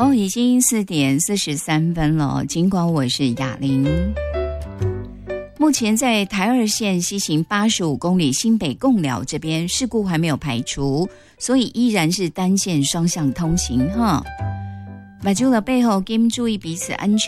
已经4点43分了，尽管我是雅玲。目前在台二线西行85公里新北贡寮这边事故还没有排除，所以依然是单线双向通行哈。把住了背后，请注意彼此安全。